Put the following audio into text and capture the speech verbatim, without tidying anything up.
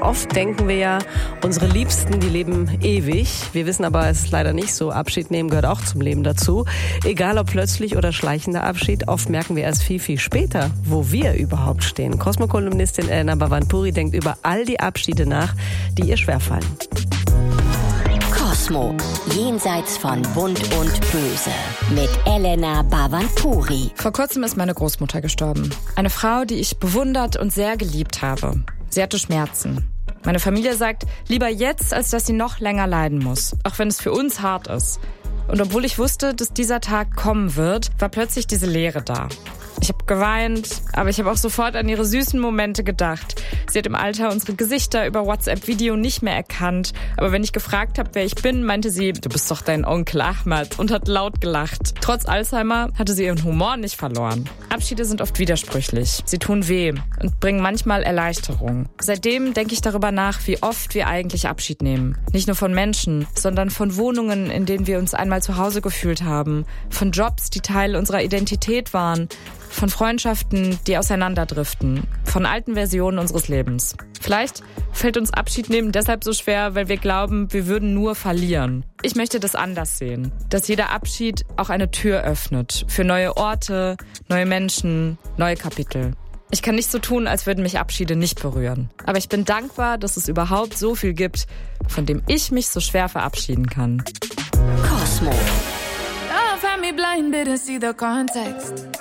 Oft denken wir ja, unsere Liebsten, die leben ewig. Wir wissen aber, es ist leider nicht so. Abschied nehmen gehört auch zum Leben dazu. Egal ob plötzlich oder schleichender Abschied, oft merken wir erst viel, viel später, wo wir überhaupt stehen. Cosmo-Kolumnistin Elena Bhavanpuri denkt über all die Abschiede nach, die ihr schwerfallen. Cosmo, jenseits von Bunt und Böse, mit Elena Bhavanpuri. Vor kurzem ist meine Großmutter gestorben. Eine Frau, die ich bewundert und sehr geliebt habe. Sie hatte Schmerzen. Meine Familie sagt, lieber jetzt, als dass sie noch länger leiden muss. Auch wenn es für uns hart ist. Und obwohl ich wusste, dass dieser Tag kommen wird, war plötzlich diese Leere da. Ich habe geweint, aber ich habe auch sofort an ihre süßen Momente gedacht. Sie hat im Alter unsere Gesichter über WhatsApp-Video nicht mehr erkannt. Aber wenn ich gefragt habe, wer ich bin, meinte sie, du bist doch dein Onkel Ahmad, und hat laut gelacht. Trotz Alzheimer hatte sie ihren Humor nicht verloren. Abschiede sind oft widersprüchlich. Sie tun weh und bringen manchmal Erleichterung. Seitdem denke ich darüber nach, wie oft wir eigentlich Abschied nehmen. Nicht nur von Menschen, sondern von Wohnungen, in denen wir uns einmal zu Hause gefühlt haben. Von Jobs, die Teil unserer Identität waren. Von Freundschaften, die auseinanderdriften. Von alten Versionen unseres Lebens. Vielleicht fällt uns Abschied nehmen deshalb so schwer, weil wir glauben, wir würden nur verlieren. Ich möchte das anders sehen. Dass jeder Abschied auch eine Tür öffnet. Für neue Orte, neue Menschen, neue Kapitel. Ich kann nicht so tun, als würden mich Abschiede nicht berühren. Aber ich bin dankbar, dass es überhaupt so viel gibt, von dem ich mich so schwer verabschieden kann. Cosmo. Love had me blind, didn't see the context.